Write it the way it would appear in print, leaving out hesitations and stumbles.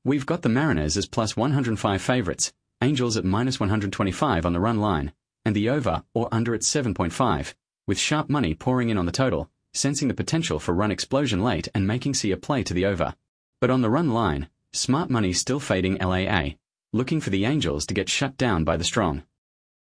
We've got the Mariners as plus 105 favourites, Angels at minus 125 on the run line, and the over or under at 7.5, with sharp money pouring in on the total, sensing the potential for run explosion late and making see a play to the over. But on the run line, smart money still fading LAA, looking for the Angels to get shut down by the strong.